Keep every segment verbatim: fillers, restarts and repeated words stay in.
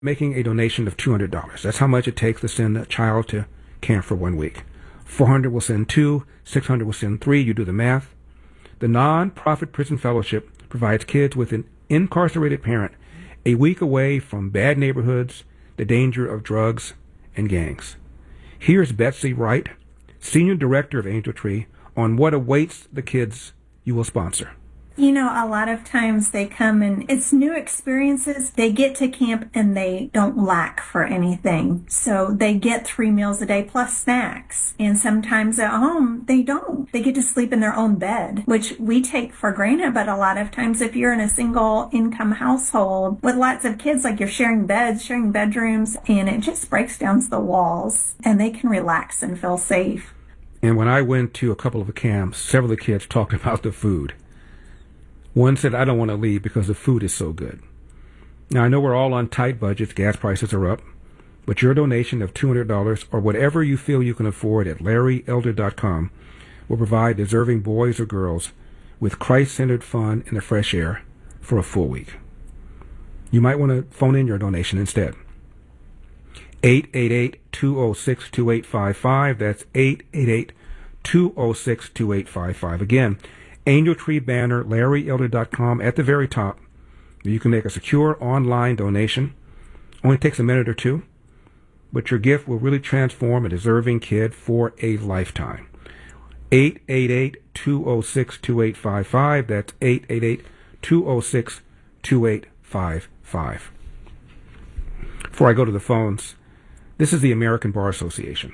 making a donation of two hundred dollars. That's how much it takes to send a child to camp for one week. four hundred dollars will send two, six hundred dollars will send three. You do the math. The non-profit prison fellowship provides kids with an incarcerated parent a week away from bad neighborhoods, the danger of drugs and gangs. Here's Betsy Wright, Senior Director of Angel Tree, on what awaits the kids you will sponsor. You know, a lot of times they come and it's new experiences. They get to camp and they don't lack for anything. So they get three meals a day plus snacks. And sometimes at home, they don't. They get to sleep in their own bed, which we take for granted. But a lot of times if you're in a single income household with lots of kids, like you're sharing beds, sharing bedrooms, and it just breaks down the walls and they can relax and feel safe. And when I went to a couple of the camps, several of the kids talked about the food. One said, I don't want to leave because the food is so good. Now, I know we're all on tight budgets. Gas prices are up. But your donation of two hundred dollars or whatever you feel you can afford at larry elder dot com will provide deserving boys or girls with Christ-centered fun in the fresh air for a full week. You might want to phone in your donation instead. eight eight eight, two oh six, two eight five five. That's eight eight eight, two oh six, two eight five five. Again, Angel Tree banner, larry elder dot com at the very top. You can make a secure online donation. Only takes a minute or two, but your gift will really transform a deserving kid for a lifetime. eight eight eight, two oh six, two eight five five. That's eight eight eight, two oh six, two eight five five. Before I go to the phones, this is the American Bar Association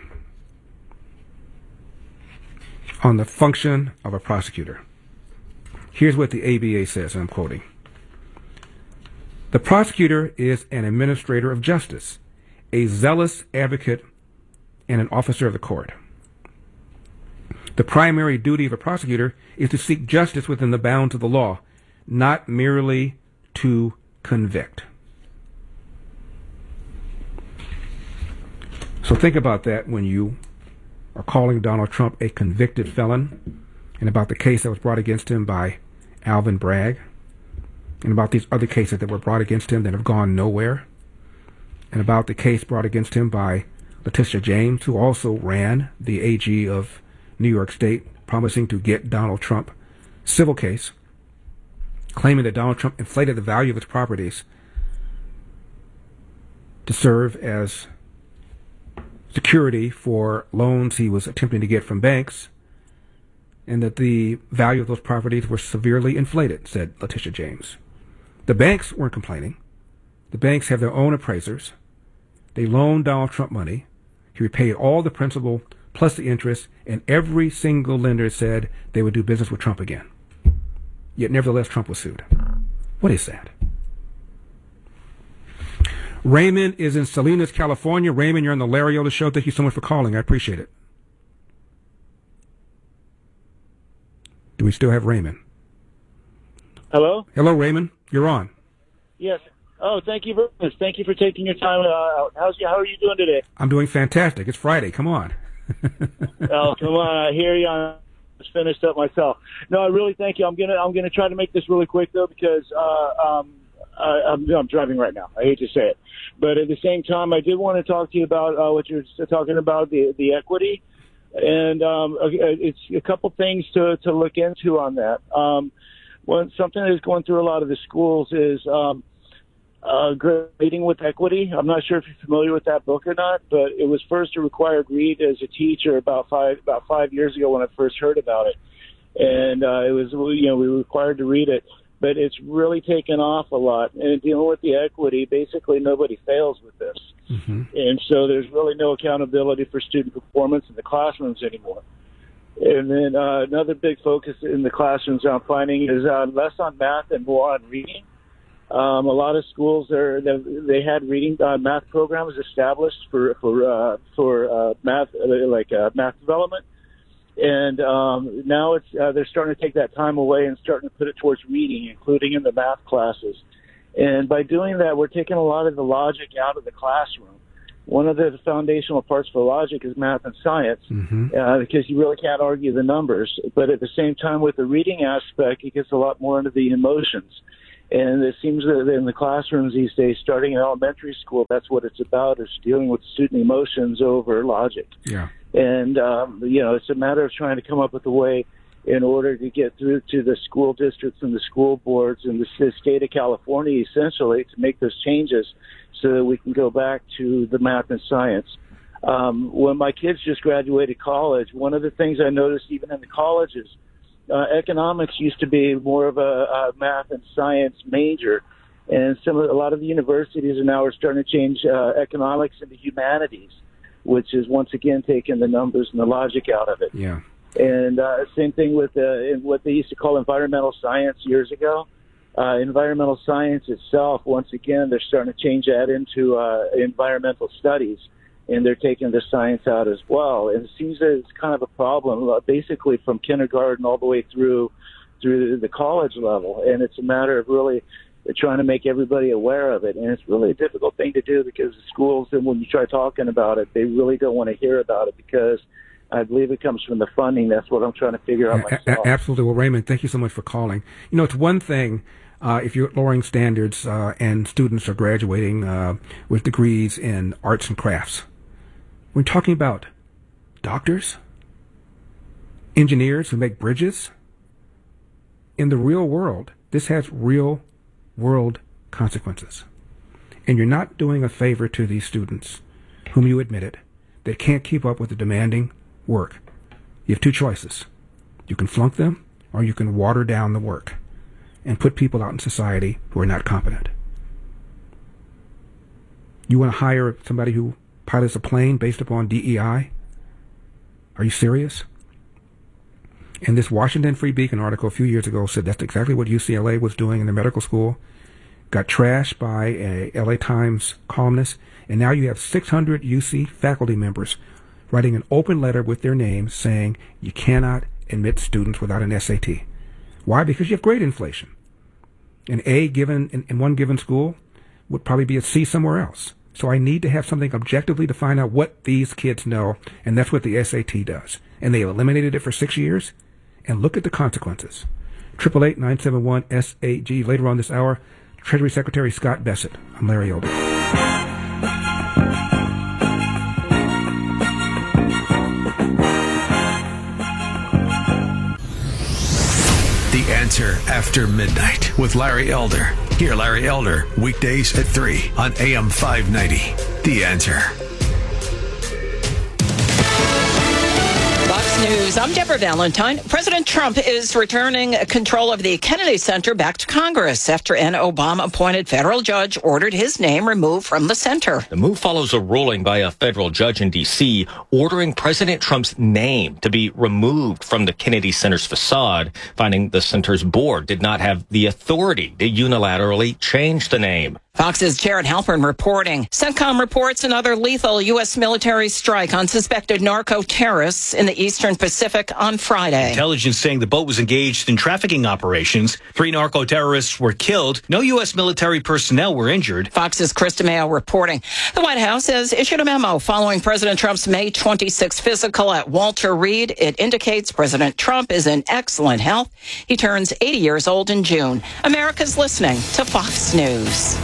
on the function of a prosecutor. Here's what the A B A says, and I'm quoting. The prosecutor is an administrator of justice, a zealous advocate, and an officer of the court. The primary duty of a prosecutor is to seek justice within the bounds of the law, not merely to convict. So think about that when you are calling Donald Trump a convicted felon, and about the case that was brought against him by Alvin Bragg, and about these other cases that were brought against him that have gone nowhere, and about the case brought against him by Letitia James, who also ran the A G of New York State, promising to get Donald Trump civil case, claiming that Donald Trump inflated the value of its properties to serve as security for loans he was attempting to get from banks, and that the value of those properties were severely inflated, said Letitia James. The banks weren't complaining. The banks have their own appraisers. They loaned Donald Trump money. He repaid all the principal plus the interest, and every single lender said they would do business with Trump again. Yet nevertheless, Trump was sued. What is that? Raymond is in Salinas, California. Raymond, you're on the Larry Elder Show. Thank you so much for calling. I appreciate it. Do we still have Raymond? Hello? Hello, Raymond. You're on. Yes. Oh, thank you very much. Thank you for taking your time uh, out. How's you, how are you doing today? I'm doing fantastic. It's Friday. Come on. Oh, come on. I hear you. I just finished up myself. No, I really thank you. I'm going to I'm gonna try to make this really quick, though, because uh, um, I, I'm, I'm driving right now. I hate to say it. But at the same time, I did want to talk to you about uh, what you're talking about, the, the equity. And um, it's a couple things to, to look into on that. Um, one, something that is going through a lot of the schools is um, uh, grading with equity. I'm not sure if you're familiar with that book or not, but it was first a required read as a teacher about five about five years ago when I first heard about it. And uh, it was, you know, we were required to read it. But it's really taken off a lot. And dealing with the equity, basically nobody fails with this. Mm-hmm. And so there's really no accountability for student performance in the classrooms anymore. And then uh, another big focus in the classrooms I'm finding is uh, less on math and more on reading. Um, a lot of schools, are, they had reading uh, math programs established for for uh, for uh, math, like uh, math development. And um, now it's uh, they're starting to take that time away and starting to put it towards reading, including in the math classes. And by doing that, we're taking a lot of the logic out of the classroom. One of the foundational parts for logic is math and science, mm-hmm. uh, because you really can't argue the numbers. But at the same time, with the reading aspect, it gets a lot more into the emotions. And it seems that in the classrooms these days, starting in elementary school, that's what it's about, is dealing with student emotions over logic. Yeah. And, um, you know, it's a matter of trying to come up with a way in order to get through to the school districts and the school boards and the, the state of California, essentially, to make those changes so that we can go back to the math and science. Um, when my kids just graduated college, one of the things I noticed even in the colleges, uh, economics used to be more of a, a math and science major. And some of, a lot of the universities are now are starting to change uh, economics into humanities, which is once again taking the numbers and the logic out of it. Yeah. And uh, same thing with uh, what they used to call environmental science years ago. Uh, environmental science itself, once again, they're starting to change that into uh, environmental studies, and they're taking the science out as well. And it seems that it's kind of a problem, uh, basically from kindergarten all the way through through the college level. And it's a matter of really trying to make everybody aware of it. And it's really a difficult thing to do because the schools, and when you try talking about it, they really don't want to hear about it because I believe it comes from the funding. That's what I'm trying to figure out myself. A- absolutely. Well, Raymond, thank you so much for calling. You know, it's one thing uh, if you're lowering standards uh, and students are graduating uh, with degrees in arts and crafts. We're talking about doctors, engineers who make bridges. In the real world, this has real world consequences. And you're not doing a favor to these students, whom you admitted, that can't keep up with the demanding work. You have two choices. You can flunk them, or you can water down the work and put people out in society who are not competent. You want to hire somebody who pilots a plane based upon D E I? Are you serious? And this Washington Free Beacon article a few years ago said that's exactly what U C L A was doing in their medical school. Got trashed by a L A Times columnist, and now you have six hundred U C faculty members writing an open letter with their names saying you cannot admit students without an S A T. Why? Because you have grade inflation. An A given in, in one given school would probably be a C somewhere else. So I need to have something objectively to find out what these kids know, and that's what the S A T does. And they eliminated it for six years, and look at the consequences. eight eight eight, nine seven one, S A G. Later on this hour, Treasury Secretary Scott Bessent. I'm Larry Elder. The Answer After Midnight with Larry Elder. Hear Larry Elder weekdays at three on A M five ninety. The Answer. Fox News. I'm Deborah Valentine. President Trump is returning control of the Kennedy Center back to Congress after an Obama-appointed federal judge ordered his name removed from the center. The move follows a ruling by a federal judge in D C ordering President Trump's name to be removed from the Kennedy Center's facade, finding the center's board did not have the authority to unilaterally change the name. Fox's Jared Halpern reporting. CENTCOM reports another lethal U S military strike on suspected narco-terrorists in the Eastern Pacific on Friday. Intelligence saying the boat was engaged in trafficking operations. Three narco-terrorists were killed. No U S military personnel were injured. Fox's Chris DeMeo reporting. The White House has issued a memo following President Trump's May twenty-sixth physical at Walter Reed. It indicates President Trump is in excellent health. He turns eighty years old in June. America's listening to Fox News.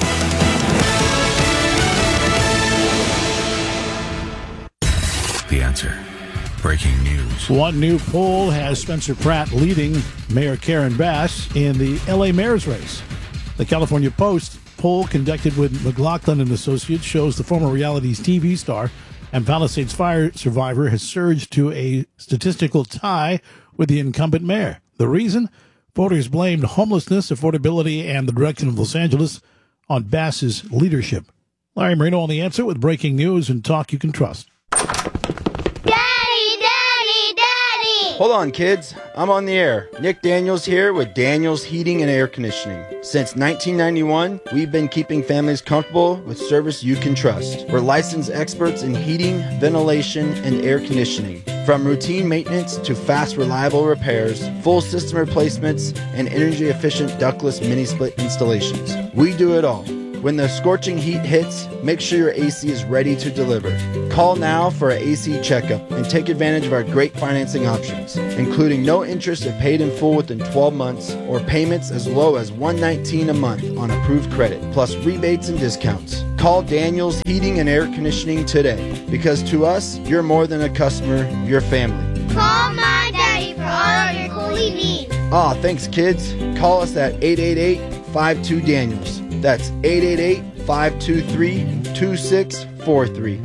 The Answer. Breaking news. One new poll has Spencer Pratt leading Mayor Karen Bass in the L A mayor's race. The California Post poll conducted with McLaughlin and Associates shows the former realities T V star and Palisades fire survivor has surged to a statistical tie with the incumbent mayor. The reason? Voters blamed homelessness, affordability, and the direction of Los Angeles on Bass's leadership. Larry Marino on The Answer with breaking news and talk you can trust. Hold on, kids. I'm on the air. Nick Daniels here with Daniels Heating and Air Conditioning. Since nineteen ninety-one, we've been keeping families comfortable with service you can trust. We're licensed experts in heating, ventilation, and air conditioning. From routine maintenance to fast, reliable repairs, full system replacements, and energy-efficient ductless mini-split installations. We do it all. When the scorching heat hits, make sure your A C is ready to deliver. Call now for an A C checkup and take advantage of our great financing options, including no interest if paid in full within twelve months or payments as low as one hundred nineteen dollars a month on approved credit, plus rebates and discounts. Call Daniels Heating and Air Conditioning today, because to us, you're more than a customer, you're family. Call my daddy for all of your cooling needs. Aw, thanks kids. Call us at eight eight eight, five two, Daniels. That's eight eight eight, five two three, two six four three.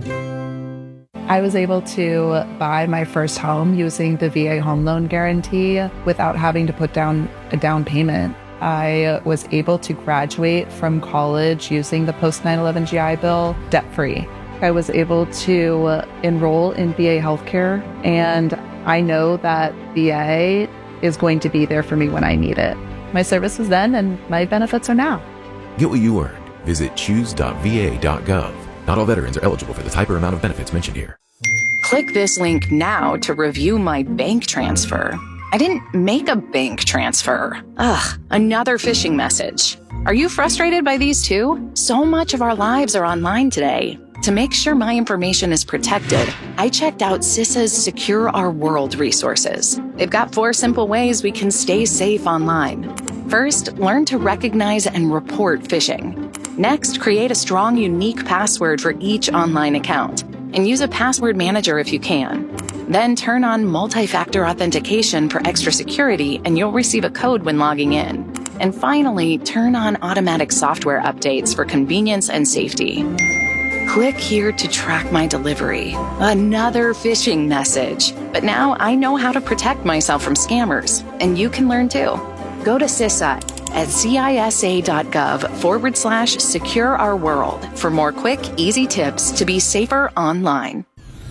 I was able to buy my first home using the V A home loan guarantee without having to put down a down payment. I was able to graduate from college using the post nine eleven G I Bill debt-free. I was able to enroll in V A healthcare, and I know that V A is going to be there for me when I need it. My service was then, and my benefits are now. Get what you earned. Visit choose dot v a dot gov. Not all veterans are eligible for the type or amount of benefits mentioned here. Click this link now to review my bank transfer. I didn't make a bank transfer. Ugh, another phishing message. Are you frustrated by these too? So much of our lives are online today. To make sure my information is protected, I checked out CISA's Secure Our World resources. They've got four simple ways we can stay safe online. First, learn to recognize and report phishing. Next, create a strong, unique password for each online account, and use a password manager if you can. Then turn on multi-factor authentication for extra security, and you'll receive a code when logging in. And finally, turn on automatic software updates for convenience and safety. Click here to track my delivery. Another phishing message. But now I know how to protect myself from scammers, and you can learn too. Go to CISA at cisa.gov forward slash secure our world for more quick, easy tips to be safer online.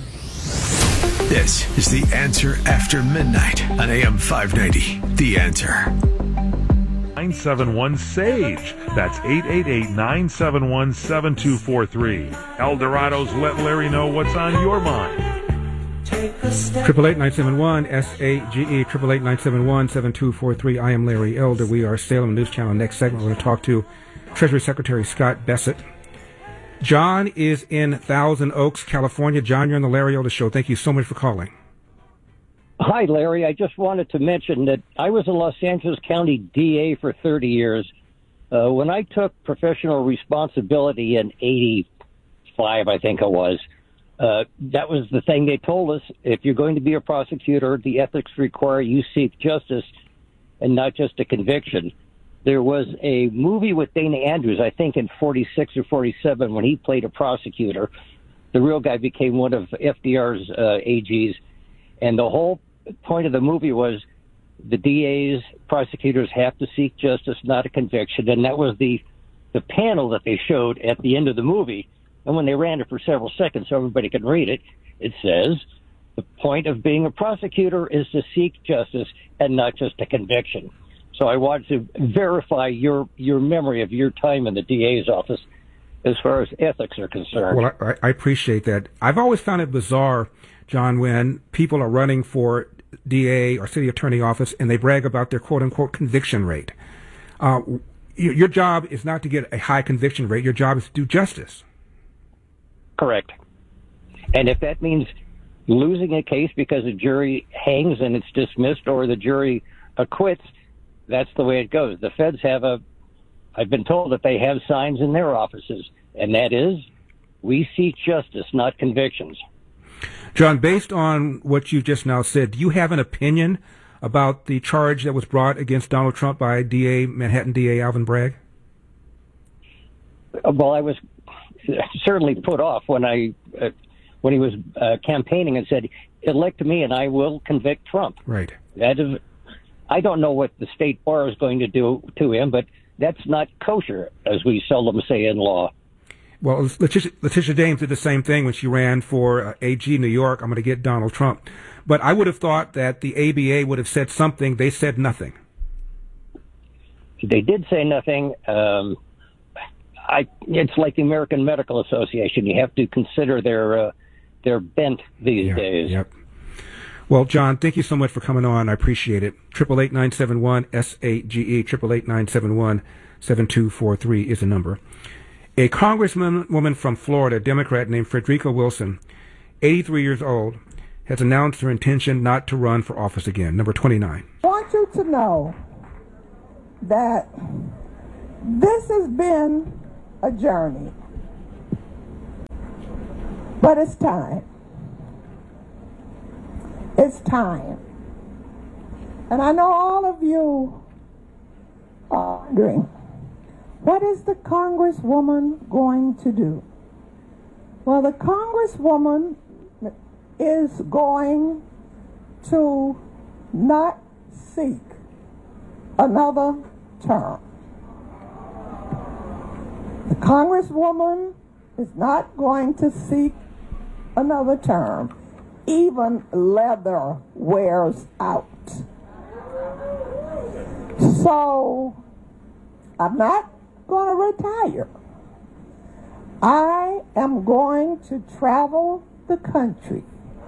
This is The Answer After Midnight on A M five ninety. The Answer. nine seven one SAGE. That's eight eight eight, nine seven one, seven two four three. El Dorado's Let Larry Know What's on Your Mind. Triple eight nine seven one S A G E triple eight nine seven one seven two four three. I am Larry Elder. We are Salem News Channel. Next segment, we're going to talk to Treasury Secretary Scott Bessent. John is in Thousand Oaks, California. John, you're on the Larry Elder Show. Thank you so much for calling. Hi, Larry. I just wanted to mention that I was a Los Angeles County D A for thirty years. Uh, when I took professional responsibility in eighty-five, I think it was, uh, that was the thing they told us. If you're going to be a prosecutor, the ethics require you seek justice and not just a conviction. There was a movie with Dana Andrews, I think in forty-six or forty-seven, when he played a prosecutor. The real guy became one of F D R's uh, A Gs. And the whole point of the movie was the D As, prosecutors have to seek justice, not a conviction. And that was the the panel that they showed at the end of the movie. And when they ran it for several seconds so everybody could read it, it says, the point of being a prosecutor is to seek justice and not just a conviction. So I wanted to verify your, your memory of your time in the D A's office as far as ethics are concerned. Well, I, I appreciate that. I've always found it bizarre, John, when people are running for D A or city attorney office and they brag about their quote-unquote conviction rate. Uh, your job is not to get a high conviction rate. Your job is to do justice. Correct. And if that means losing a case because a jury hangs and it's dismissed or the jury acquits, that's the way it goes. The feds have a, I've been told that they have signs in their offices, and that is, we seek justice, not convictions. John, based on what you just now said, do you have an opinion about the charge that was brought against Donald Trump by D A, Manhattan D A Alvin Bragg? Well, I was certainly put off when I, uh, when he was uh, campaigning and said, elect me and I will convict Trump. Right. That is, I don't know what the state bar is going to do to him, but that's not kosher, as we seldom say in law. Well, Letitia, Letitia James did the same thing when she ran for uh, A G New York. I'm going to get Donald Trump. But I would have thought that the A B A would have said something. They said nothing. They did say nothing. Um, I, it's like the American Medical Association. You have to consider their uh, their bent these yeah, days. Yep. Well, John, thank you so much for coming on. I appreciate it. Triple eight nine seven one S A G E triple eight nine seven one seven two four three is the number. A congresswoman from Florida, a Democrat named Frederica Wilson, eighty-three years old, has announced her intention not to run for office again. Number twenty-nine. I want you to know that this has been a journey, but it's time. It's time. And I know all of you are wondering, what is the Congresswoman going to do? Well, the Congresswoman is going to not seek another term. The Congresswoman is not going to seek another term. Even leather wears out. So, I'm not going to retire. I am going to travel the country,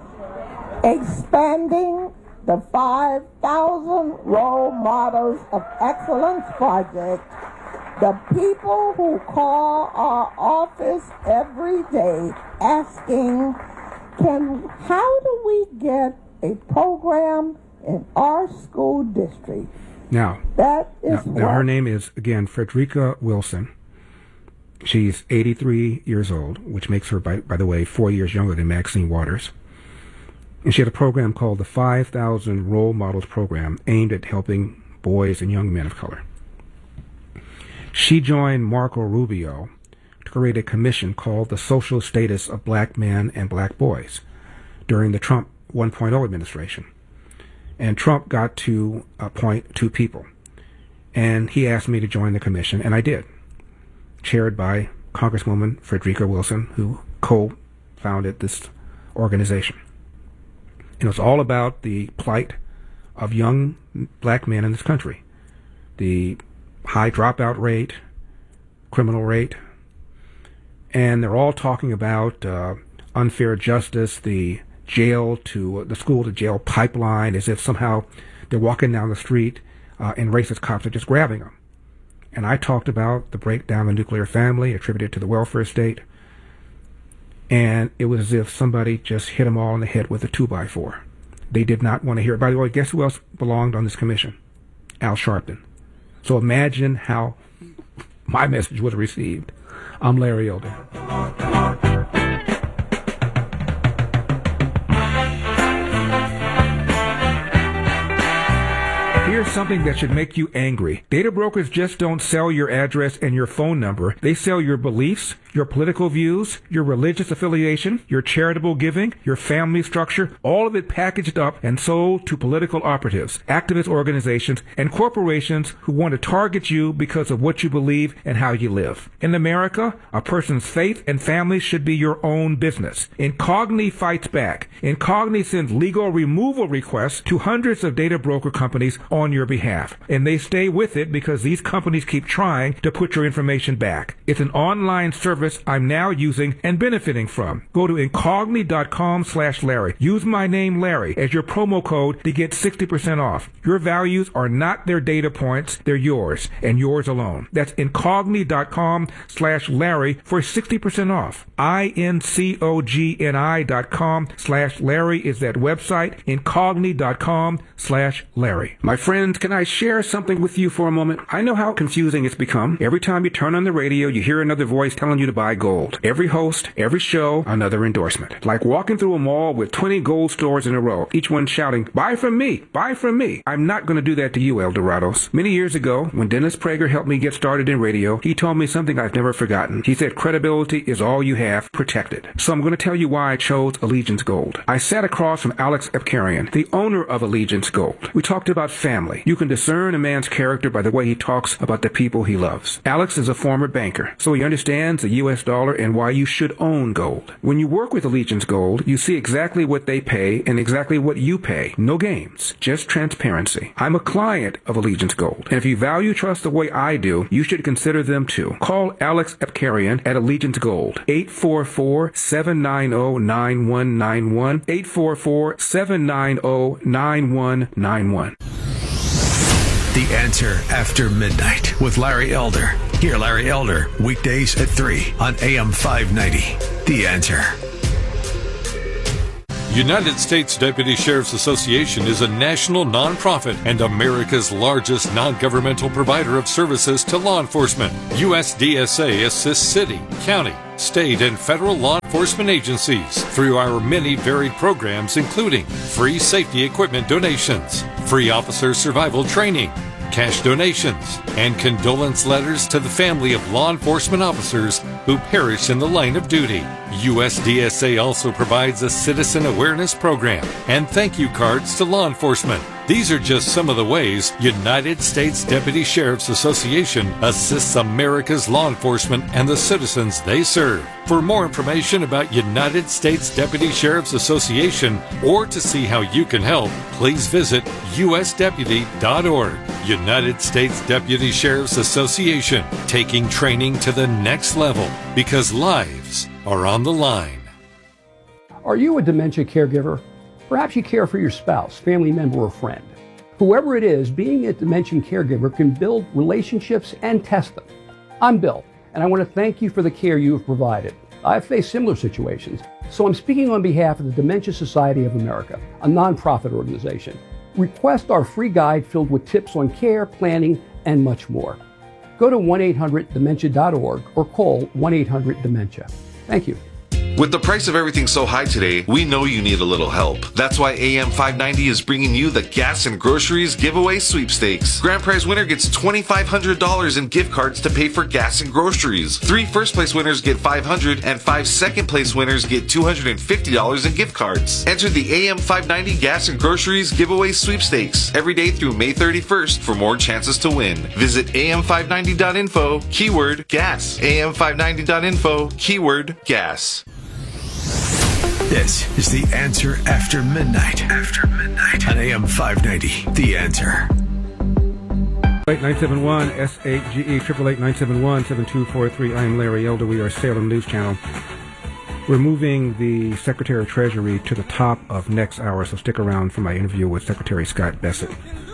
expanding the five thousand Role Models of Excellence Project. The people who call our office every day asking, can, how do we get a program in our school district? Now, that is now, now her name is, again, Frederica Wilson. She's eighty-three years old, which makes her, by, by the way, four years younger than Maxine Waters. And she had a program called the five thousand Role Models Program, aimed at helping boys and young men of color. She joined Marco Rubio to create a commission called the Social Status of Black Men and Black Boys during the Trump one point oh administration. And Trump got to appoint two people. And he asked me to join the commission, and I did, chaired by Congresswoman Frederica Wilson, who co-founded this organization. And it was all about the plight of young black men in this country, the high dropout rate, criminal rate, and they're all talking about uh, unfair justice, the jail to the school to jail pipeline, as if somehow they're walking down the street uh, and racist cops are just grabbing them. And I talked about the breakdown of the nuclear family attributed to the welfare state, and it was as if somebody just hit them all in the head with a two by four. They did not want to hear it. By the way, guess who else belonged on this commission? Al Sharpton. So imagine how my message was received. I'm Larry Elder. Here's something that should make you angry. Data brokers just don't sell your address and your phone number. They sell your beliefs, your political views, your religious affiliation, your charitable giving, your family structure, all of it packaged up and sold to political operatives, activist organizations, and corporations who want to target you because of what you believe and how you live. In America, a person's faith and family should be your own business. Incogni fights back. Incogni sends legal removal requests to hundreds of data broker companies on your behalf. And they stay with it because these companies keep trying to put your information back. It's an online service I'm now using and benefiting from. Go to incogni.com slash Larry. Use my name Larry as your promo code to get sixty percent off. Your values are not their data points, they're yours and yours alone. That's incogni.com slash Larry for sixty percent off. I-N-C-O-G-N-I dot com slash Larry is that website. Incogni.com slash Larry. My friends, can I share something with you for a moment? I know how confusing it's become. Every time you turn on the radio, you hear another voice telling you to buy gold. Every host, every show, another endorsement. Like walking through a mall with twenty gold stores in a row, each one shouting, buy from me, buy from me. I'm not going to do that to you, El Dorados. Many years ago, when Dennis Prager helped me get started in radio, he told me something I've never forgotten. He said, credibility is all you have, protect it. So I'm going to tell you why I chose Allegiance Gold. I sat across from Alex Epkarian, the owner of Allegiance Gold. We talked about family. You can discern a man's character by the way he talks about the people he loves. Alex is a former banker, so he understands the U S dollar and why you should own gold. When you work with Allegiance Gold, you see exactly what they pay and exactly what you pay. No games, just transparency. I'm a client of Allegiance Gold, and if you value trust the way I do, you should consider them too. Call Alex Epkarian at Allegiance Gold, eight four four, seven nine zero, nine one nine one, eight four four, seven nine zero, nine one nine one. The Answer After Midnight with Larry Elder. Hear Larry Elder weekdays at three on A M five ninety. The Answer. United States Deputy Sheriff's Association is a national nonprofit and America's largest non-governmental provider of services to law enforcement. U S D S A assists city, county, state, and federal law enforcement agencies through our many varied programs, including free safety equipment donations, free officer survival training, cash donations, and condolence letters to the family of law enforcement officers who perish in the line of duty. U S D S A also provides a citizen awareness program and thank you cards to law enforcement. These are just some of the ways United States Deputy Sheriff's Association assists America's law enforcement and the citizens they serve. For more information about United States Deputy Sheriff's Association or to see how you can help, please visit U S deputy dot org. United States Deputy Sheriff's Association, taking training to the next level because lives are on the line. Are you a dementia caregiver? Perhaps you care for your spouse, family member, or friend. Whoever it is, being a dementia caregiver can build relationships and test them. I'm Bill, and I want to thank you for the care you have provided. I've faced similar situations, so I'm speaking on behalf of the Dementia Society of America, a nonprofit organization. Request our free guide filled with tips on care, planning, and much more. Go to one eight hundred dementia dot org or call one eight hundred dementia. Thank you. With the price of everything so high today, we know you need a little help. That's why A M five ninety is bringing you the Gas and Groceries Giveaway Sweepstakes. Grand prize winner gets two thousand five hundred dollars in gift cards to pay for gas and groceries. Three first place winners get five hundred dollars and five second place winners get two hundred fifty dollars in gift cards. Enter the A M five ninety Gas and Groceries Giveaway Sweepstakes every day through May thirty-first for more chances to win. Visit A M five ninety dot info, keyword gas. A M five ninety dot info, keyword gas. This is The Answer After Midnight. After Midnight. On A M five ninety. The Answer. eight nine seven one S eight G E, triple eight nine seven one seven two four three. I am Larry Elder. We are Salem News Channel. We're moving the Secretary of Treasury to the top of next hour, so stick around for my interview with Secretary Scott Bessent.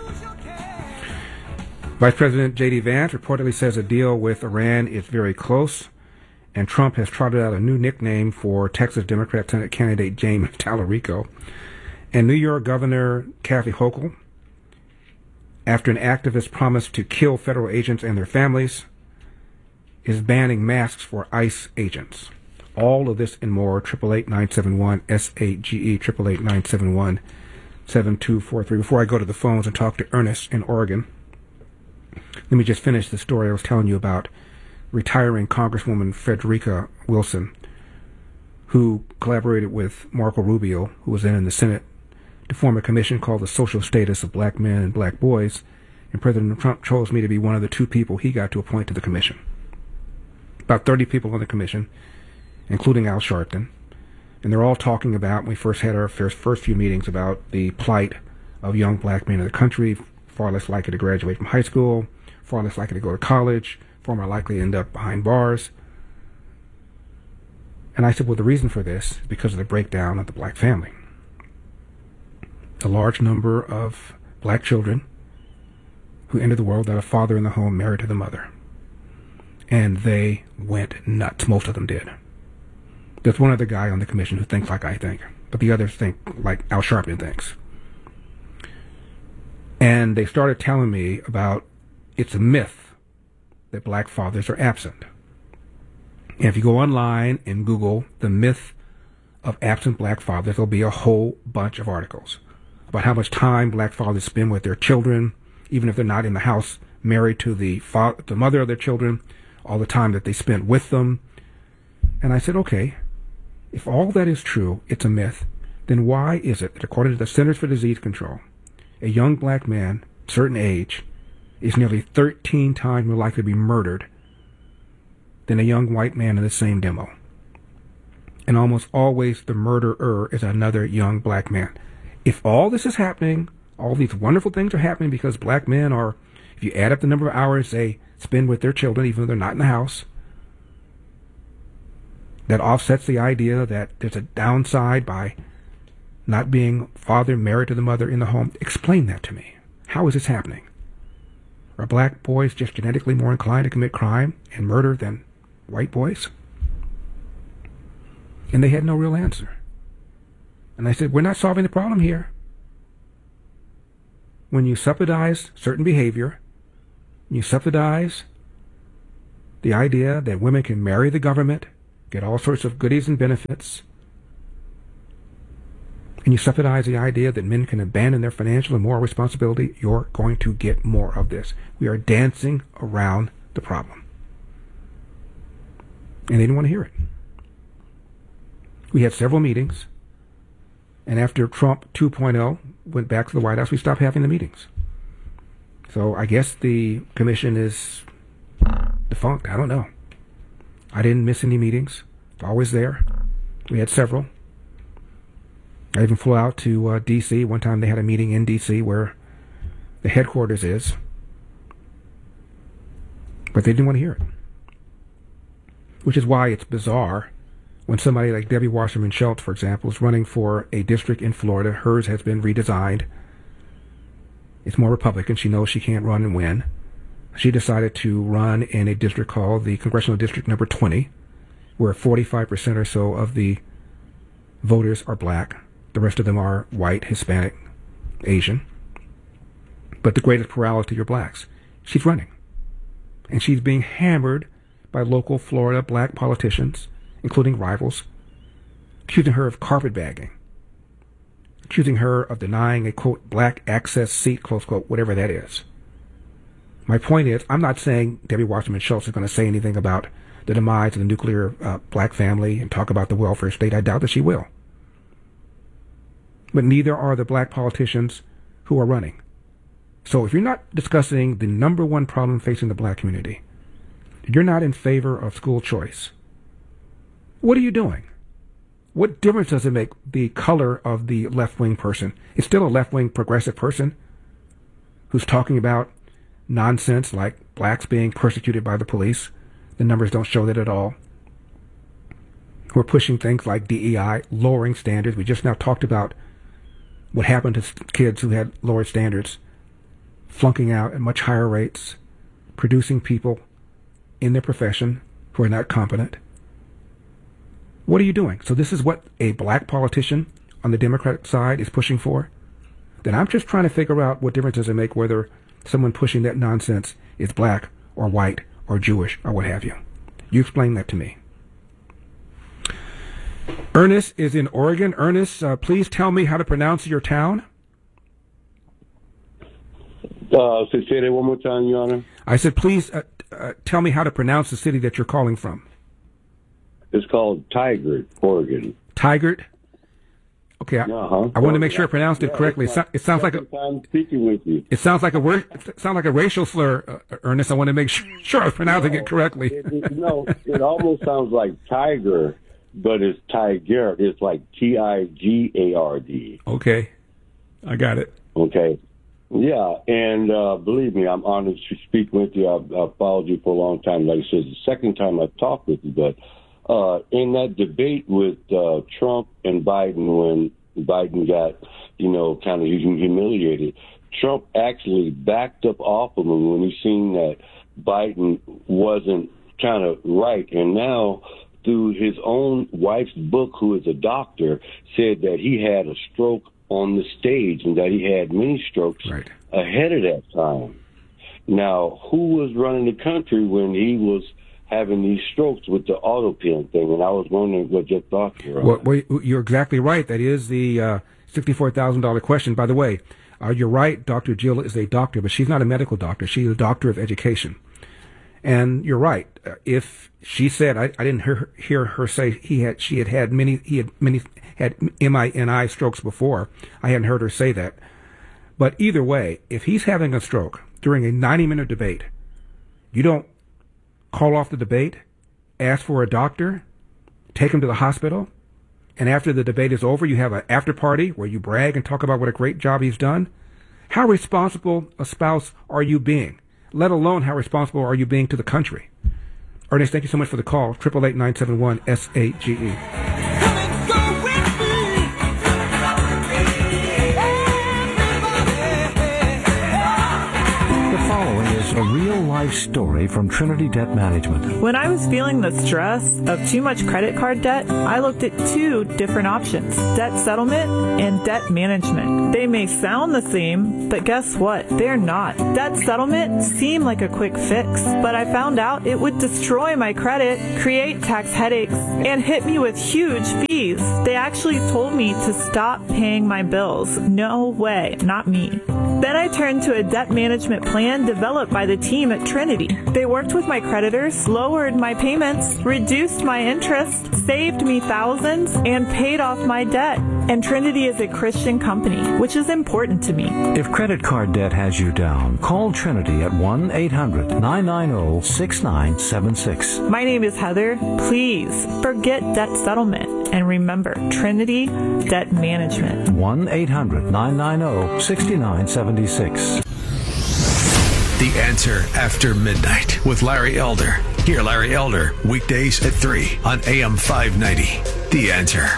Vice President J D Vance reportedly says a deal with Iran is very close, and Trump has trotted out a new nickname for Texas Democrat Senate candidate James Tallarico. And New York Governor Kathy Hochul, after an activist promised to kill federal agents and their families, is banning masks for ICE agents. All of this and more, triple eight nine seven one S eight G E, triple eight nine seven one seven two four three. Before I go to the phones and talk to Ernest in Oregon, let me just finish the story I was telling you about retiring Congresswoman Frederica Wilson, who collaborated with Marco Rubio, who was then in the Senate, to form a commission called the Social Status of Black Men and Black Boys, and President Trump chose me to be one of the two people he got to appoint to the commission. About thirty people on the commission, including Al Sharpton, and they're all talking about, when we first had our first, first few meetings, about the plight of young black men in the country, far less likely to graduate from high school, far less likely to go to college, far more likely to end up behind bars. And I said, well, the reason for this is because of the breakdown of the black family. A large number of black children who entered the world without a father in the home married to the mother. And they went nuts. Most of them did. There's one other guy on the commission who thinks like I think, but the others think like Al Sharpton thinks. And they started telling me about it's a myth that black fathers are absent. And if you go online and Google the myth of absent black fathers, there'll be a whole bunch of articles about how much time black fathers spend with their children, even if they're not in the house, married to the father, the mother of their children, all the time that they spent with them. And I said, okay, if all that is true, it's a myth, then why is it that according to the Centers for Disease Control, a young black man, certain age, is nearly thirteen times more likely to be murdered than a young white man in the same demo? And almost always the murderer is another young black man. If all this is happening, all these wonderful things are happening because black men are, if you add up the number of hours they spend with their children, even though they're not in the house, that offsets the idea that there's a downside by not being father married to the mother in the home. Explain that to me. How is this happening? Are black boys just genetically more inclined to commit crime and murder than white boys? And they had no real answer. And I said, we're not solving the problem here. When you subsidize certain behavior, you subsidize the idea that women can marry the government, get all sorts of goodies and benefits, and you subsidize the idea that men can abandon their financial and moral responsibility, you're going to get more of this. We are dancing around the problem. And they didn't want to hear it. We had several meetings, and after Trump two point oh went back to the White House, we stopped having the meetings. So I guess the commission is defunct. I don't know. I didn't miss any meetings. Always there. We had several. I even flew out to uh, D C One time they had a meeting in D C where the headquarters is. But they didn't want to hear it. Which is why it's bizarre when somebody like Debbie Wasserman Schultz, for example, is running for a district in Florida. Hers has been redesigned. It's more Republican. She knows she can't run and win. She decided to run in a district called the Congressional District Number twenty, where forty-five percent or so of the voters are black. The rest of them are white, Hispanic, Asian. But the greatest plurality are blacks. She's running. And she's being hammered by local Florida black politicians, including rivals, accusing her of carpetbagging, accusing her of denying a, quote, black access seat, close quote, whatever that is. My point is, I'm not saying Debbie Wasserman Schultz is going to say anything about the demise of the nuclear uh, black family and talk about the welfare state. I doubt that she will. But neither are the black politicians who are running. So if you're not discussing the number one problem facing the black community, you're not in favor of school choice, what are you doing? What difference does it make the color of the left-wing person? It's still a left-wing progressive person who's talking about nonsense like blacks being persecuted by the police. The numbers don't show that at all. We're pushing things like D E I, lowering standards. We just now talked about what happened to kids who had lower standards, flunking out at much higher rates, producing people in their profession who are not competent. What are you doing? So this is what a black politician on the Democratic side is pushing for? Then I'm just trying to figure out what difference does it make whether someone pushing that nonsense is black or white or Jewish or what have you. You explain that to me. Ernest is in Oregon. Ernest, uh, please tell me how to pronounce your town. Uh, say that one more time, Your Honor. I said, please uh, uh, tell me how to pronounce the city that you're calling from. It's called Tigard, Oregon. Tigard? Okay, I, uh-huh. I wanted to make sure I pronounced it yeah, correctly. It, so, it sounds like a time speaking with you. It sounds like a word. It sounds like a racial slur, uh, Ernest. I want to make sure, sure I was pronouncing no, it correctly. it, it, no, it almost sounds like tiger, but it's Tiger. It's like T I G A R D. Okay, I got it. Okay, yeah, and uh, believe me, I'm honored to speak with you. I've, I've followed you for a long time. Like I said, the second time I've talked with you, but. Uh, in that debate with uh, Trump and Biden, when Biden got, you know, kind of humiliated, Trump actually backed up off of him when he seen that Biden wasn't kind of right. And now, through his own wife's book, who is a doctor, said that he had a stroke on the stage and that he had many strokes right. ahead of that time. Now, who was running the country when he was having these strokes with the auto pen thing? And I was wondering what your thoughts were on well, well, you're exactly right. That is the uh, sixty-four thousand dollars question. By the way, uh, you're right. Doctor Jill is a doctor, but she's not a medical doctor. She's a doctor of education. And you're right. Uh, if she said, I, I didn't hear, hear her say he had, she had had many, he had many, had M I N I strokes before. I hadn't heard her say that. But either way, if he's having a stroke during a ninety minute debate, you don't call off the debate, ask for a doctor, take him to the hospital, and after the debate is over, you have an after party where you brag and talk about what a great job he's done. How responsible a spouse are you being? Let alone how responsible are you being to the country? Ernest, thank you so much for the call. eight eight eight, nine seven one, S A G E. A real-life story from Trinity Debt Management. When I was feeling the stress of too much credit card debt, I looked at two different options, debt settlement and debt management. They may sound the same, but guess what? They're not. Debt settlement seemed like a quick fix, but I found out it would destroy my credit, create tax headaches, and hit me with huge fees. They actually told me to stop paying my bills. No way, not me. Then I turned to a debt management plan developed by the team at Trinity. They worked with my creditors, lowered my payments, reduced my interest, saved me thousands, and paid off my debt. And Trinity is a Christian company, which is important to me. If credit card debt has you down, call Trinity at one eight hundred nine nine zero six nine seven six. My name is Heather. Please forget debt settlement and remember Trinity Debt Management. one eight hundred nine nine zero six nine seven six. The Answer After Midnight with Larry Elder. Hear Larry Elder weekdays at three on A M five ninety. The Answer.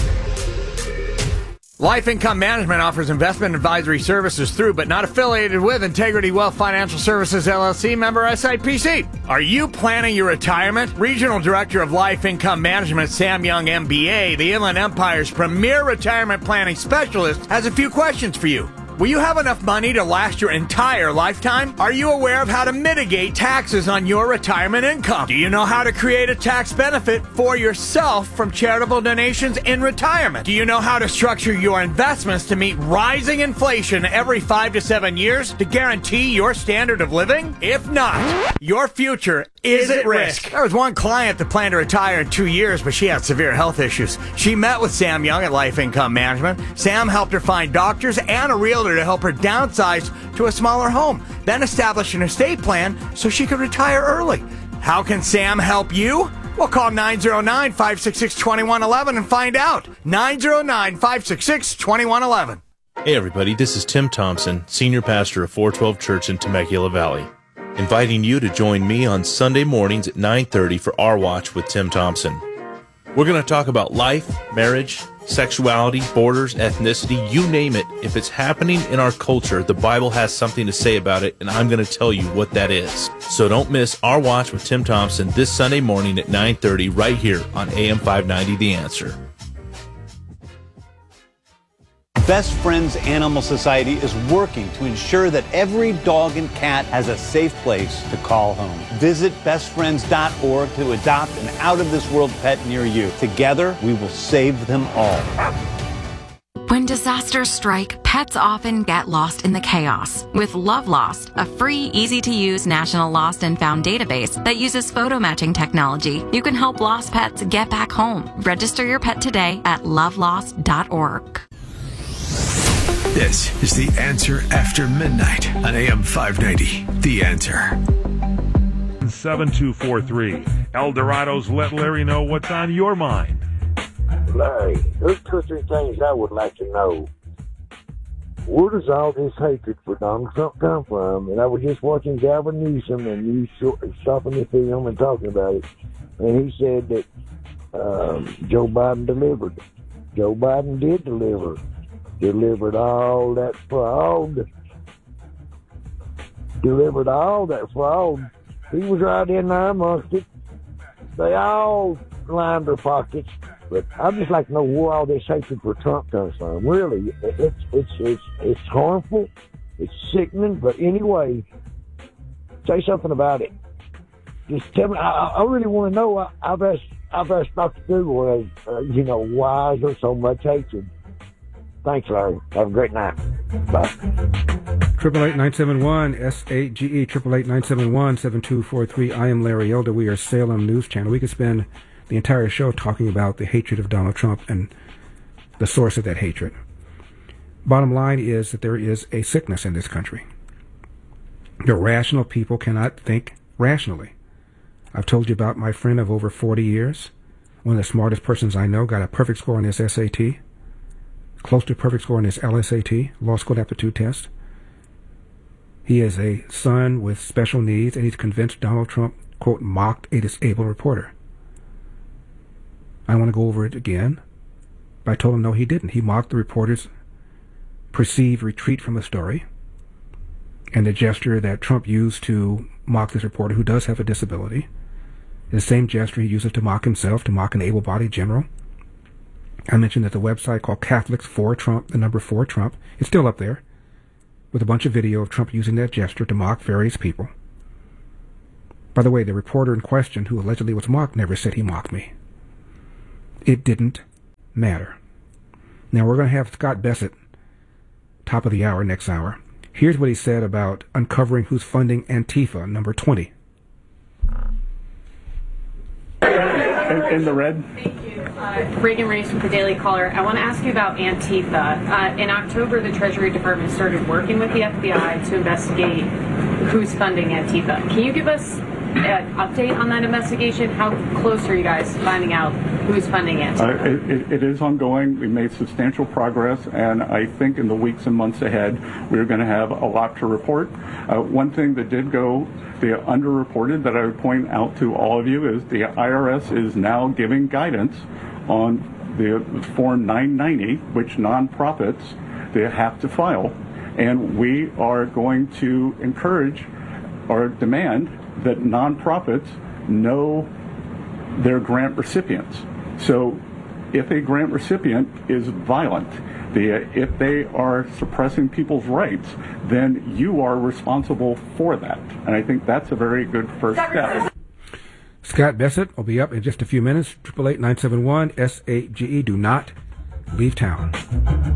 Life Income Management offers investment advisory services through, but not affiliated with, Integrity Wealth Financial Services, L L C, member S I P C. Are you planning your retirement? Regional Director of Life Income Management, Sam Young, M B A, the Inland Empire's premier retirement planning specialist, has a few questions for you. Will you have enough money to last your entire lifetime? Are you aware of how to mitigate taxes on your retirement income? Do you know how to create a tax benefit for yourself from charitable donations in retirement? Do you know how to structure your investments to meet rising inflation every five to seven years to guarantee your standard of living? If not, your future is at risk. There was one client that planned to retire in two years, but she had severe health issues. She met with Sam Young at Life Income Management. Sam helped her find doctors and a realtor to help her downsize to a smaller home, then establish an estate plan so she could retire early. How can Sam help you? Well, call nine zero nine, five six six, two one one one and find out. nine zero nine, five six six, two one one one. Hey everybody, this is Tim Thompson, Senior Pastor of four twelve Church in Temecula Valley, inviting you to join me on Sunday mornings at nine thirty for Our Watch with Tim Thompson. We're going to talk about life, marriage, sexuality, borders, ethnicity, you name it. If it's happening in our culture, the Bible has something to say about it, and I'm going to tell you what that is. So don't miss Our Watch with Tim Thompson this Sunday morning at nine thirty right here on A M five ninety The Answer. Best Friends Animal Society is working to ensure that every dog and cat has a safe place to call home. Visit best friends dot org to adopt an out-of-this-world pet near you. Together, we will save them all. When disasters strike, pets often get lost in the chaos. With Love Lost, a free, easy-to-use national lost and found database that uses photo matching technology, you can help lost pets get back home. Register your pet today at love lost dot org. This is The Answer After Midnight on A M five ninety. The Answer. seven two four three. Eldorado's Let Larry Know What's on Your Mind. Larry, there's two or three things I would like to know. Where does all this hatred for Donald Trump come from? And I was just watching Gavin Newsom and you stopping the film and talking about it. And he said that um, Joe Biden delivered. Joe Biden did deliver. Delivered all that fraud. Delivered all that fraud. He was right in there amongst it. They all lined their pockets. But I'd just like to know where all this hatred for Trump comes from. Really, it's it's it's it's harmful. It's sickening. But anyway, say something about it. Just tell me. I, I really want to know. I, I've asked I've asked Doctor Google. Uh, you know, why is there so much hatred? Thanks, Larry. Have a great night. Bye. Triple eight nine seven one S A G E triple eight nine seven one seven two four three. I am Larry Elder. We are Salem News Channel. We could spend the entire show talking about the hatred of Donald Trump and the source of that hatred. Bottom line is that there is a sickness in this country. The rational people cannot think rationally. I've told you about my friend of over forty years. One of the smartest persons I know, got a perfect score on his S A T. Close to perfect score on his L S A T, Law School Aptitude Test. He is a son with special needs, and he's convinced Donald Trump, quote, mocked a disabled reporter. I want to go over it again, but I told him no, he didn't. He mocked the reporter's perceived retreat from the story, And the gesture that Trump used to mock this reporter who does have a disability, the same gesture he uses to mock himself, to mock an able-bodied general. I mentioned there's a website called Catholics for Trump, the number four Trump. It's still up there, with a bunch of video of Trump using that gesture to mock various people. By the way, the reporter in question who allegedly was mocked never said he mocked me. It didn't matter. Now we're going to have Scott Bessett, top of the hour, next hour. Here's what he said about uncovering who's funding Antifa, number twenty. In, in the red. Thank you. Uh, Reagan Race with the Daily Caller. I want to ask you about Antifa. Uh, in October, the Treasury Department started working with the F B I to investigate who's funding Antifa. Can you give us an update on that investigation? How close are you guys to finding out who's funding Antifa? Uh, it, it, it is ongoing. We made substantial progress, and I think in the weeks and months ahead, we're going to have a lot to report. Uh, one thing that did go the underreported that I would point out to all of you is the I R S is now giving guidance on the Form nine ninety, which nonprofits they have to file, and we are going to encourage or demand that nonprofits know their grant recipients. So if a grant recipient is violent, the, if they are suppressing people's rights, then you are responsible for that. And I think that's a very good first step. Scott Bessett will be up in just a few minutes. eight eight eight, nine seven one, S eight G E. Do not leave town.